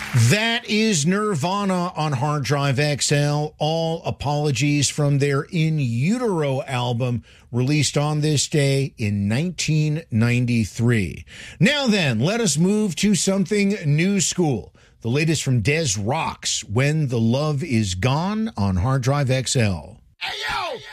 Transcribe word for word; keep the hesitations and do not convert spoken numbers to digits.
That is Nirvana on Hard Drive X L. All apologies from their In Utero album released on this day in nineteen ninety-three. Now then, let us move to something new school. The latest from Des Rocks, When the Love Is Gone on Hard Drive X L. Hey, yo!